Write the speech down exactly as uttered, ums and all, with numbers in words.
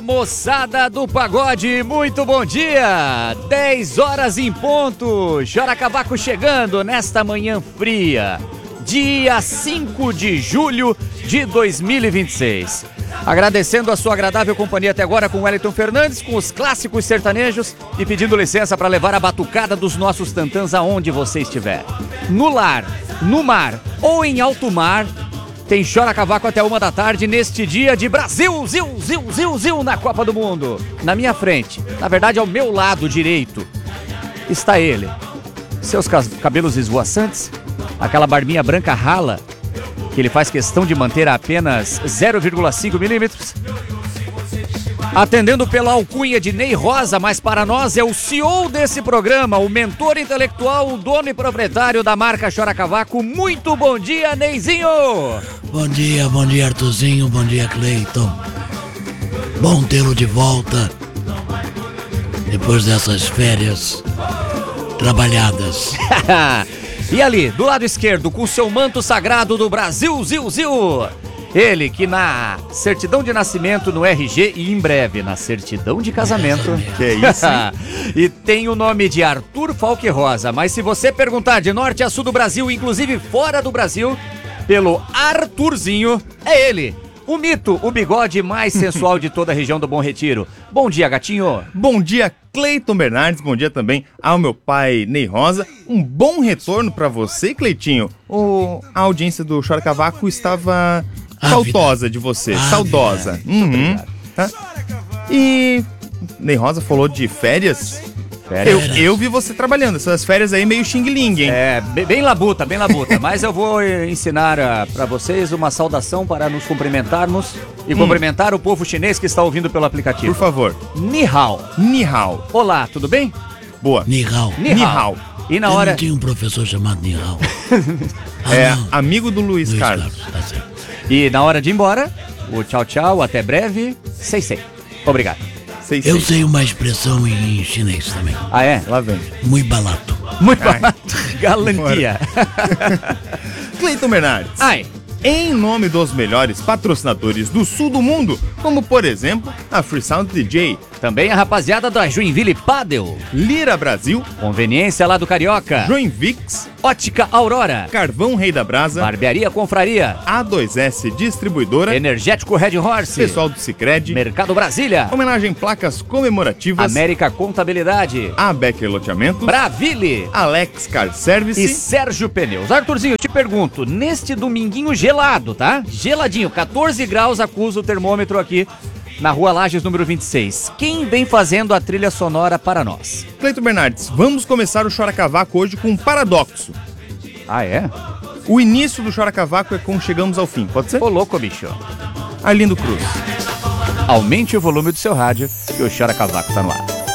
moçada do pagode, muito bom dia! dez horas em ponto, Chora Cavaco chegando nesta manhã fria, dia cinco de julho de dois mil e vinte e seis. Agradecendo a sua agradável companhia até agora com o Wellington Fernandes, com os clássicos sertanejos e pedindo licença para levar a batucada dos nossos tantãs aonde você estiver. No lar, no mar ou em alto mar, tem Chora Cavaco até uma da tarde neste dia de Brasil, zil, zil, zil, zil, na Copa do Mundo. Na minha frente, na verdade ao meu lado direito, está ele. Seus cabelos esvoaçantes, aquela barbinha branca rala, que ele faz questão de manter a apenas zero vírgula cinco milímetros. Atendendo pela alcunha de Ney Rosa, mas para nós é o C E O desse programa, o mentor intelectual, o dono e proprietário da marca Chora Cavaco. Muito bom dia, Neizinho! Bom dia, bom dia, Arthurzinho, bom dia, Cleiton. Bom tê-lo de volta, depois dessas férias trabalhadas. E ali, do lado esquerdo, com seu manto sagrado do Brasil, zil, zil, ele que na certidão de nascimento, no R G e em breve na certidão de casamento, que é isso, hein? E tem o nome de Arthur Falque Rosa, mas se você perguntar de norte a sul do Brasil, inclusive fora do Brasil, pelo Arthurzinho, é ele, o mito, o bigode mais sensual de toda a região do Bom Retiro. Bom dia, gatinho. Bom dia, Cleiton Bernardes, bom dia também ao meu pai Ney Rosa. Um bom retorno pra você, Cleitinho. O, a audiência do Chora Cavaco estava faltosa de você, Ah, saudosa. Uhum, tá? E Ney Rosa falou de férias. Eu, eu vi você trabalhando, essas férias aí meio xing-ling, hein? É, bem, bem labuta, bem labuta. Mas eu vou ensinar uh, pra vocês uma saudação para nos cumprimentarmos e hum. cumprimentar o povo chinês que está ouvindo pelo aplicativo. Por favor. Ni hao. Ni hao. Olá, tudo bem? Boa. Ni hao. Ni hao. Ni hao. E na Eu hora... não tinha um professor chamado Ni hao. Ah, é, não. amigo do Luiz, Luiz Carlos. Carlos, tá certo. E na hora de ir embora, o tchau, tchau, até breve, sei, sei. Obrigado. Sei, Eu sei. sei uma expressão em chinês também. Ah, é? Lá vem. Muito barato. Muito Ai. barato. Galantia. Cleiton Bernardes. Ai. Em nome dos melhores patrocinadores do sul do mundo, como por exemplo a Freesound D J, Também a rapaziada da Joinville Padel, Lira Brasil, Conveniência lá do Carioca, Joinvix, Ótica Aurora, Carvão Rei da Brasa, Barbearia Confraria, A dois S Distribuidora, Energético Red Horse, pessoal do Sicredi, Mercado Brasília, homenagem placas comemorativas, América Contabilidade, A Becker Loteamentos, Braville Alex Car Service e Sérgio Pneus. Arthurzinho, eu te pergunto, neste dominguinho gelado, tá? Geladinho, catorze graus, acusa o termômetro aqui na Rua Lages, número vinte e seis. Quem vem fazendo a trilha sonora para nós? Cleiton Bernardes, vamos começar o Chora Cavaco hoje com um paradoxo. Ah, é? O início do Chora Cavaco é com Chegamos ao Fim, pode ser? Ô, louco, bicho. Arlindo Cruz. Aumente o volume do seu rádio que o Chora Cavaco tá no ar.